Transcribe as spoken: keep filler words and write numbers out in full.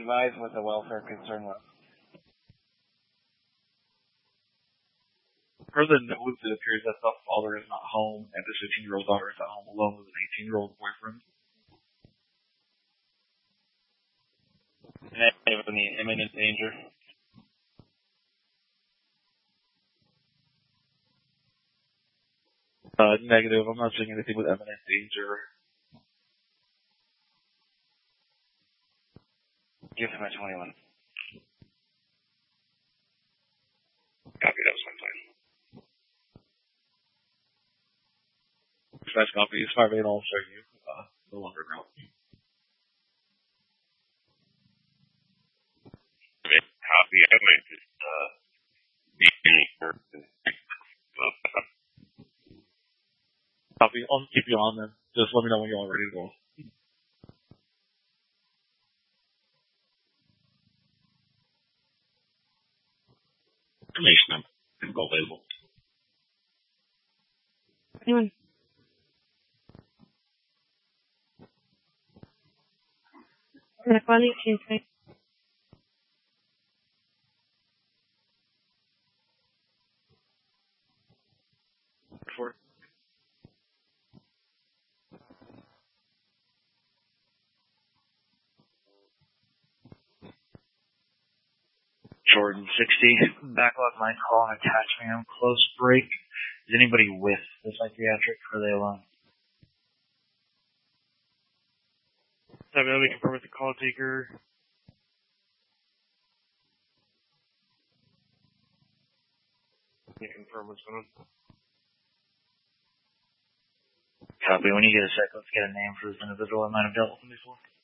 advise what the welfare concern was. Per the notes, it appears that the father is not home and his fifteen-year-old daughter is at home alone with an eighteen-year-old boyfriend. Any imminent danger? Uh, negative. I'm not seeing anything with imminent danger. Give him a twenty-one. Copy, that was my plan. Nice copy. It's five eight. I'll show you uh, the longer route. Copy. I might just uh, be any work. Copy. I'll keep you on then. Just let me know when you're all ready to go. Information info available. Anyone? Gonna call you, exchange me. For Jordan sixty. Backlog line call and attachment on close break. Is anybody with the psychiatric or are they alone? Have we confirm with the call taker? Can you confirm what's going on? Copy. When you get a sec, let's get a name for this individual I might have dealt with him before.